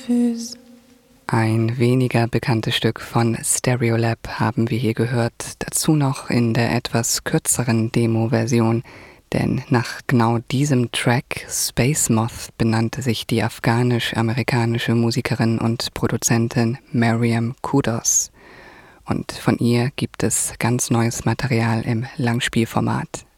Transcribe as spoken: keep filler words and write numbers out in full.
refuse. Ein weniger bekanntes Stück von Stereolab haben wir hier gehört, dazu noch in der etwas kürzeren Demo-Version, denn nach genau diesem Track Space Moth benannte sich die afghanisch-amerikanische Musikerin und Produzentin Mariam Kudos. Und von ihr gibt es ganz neues Material im Langspielformat.